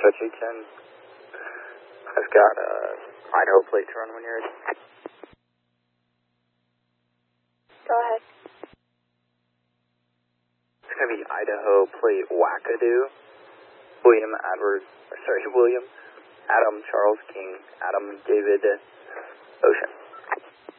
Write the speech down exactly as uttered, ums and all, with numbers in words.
Touchy ten. I've got uh, Idaho plate to run when you're ready. Go ahead. It's going to be Idaho plate Wackadoo. William Edward, sorry, William Adam Charles King, Adam David Ocean.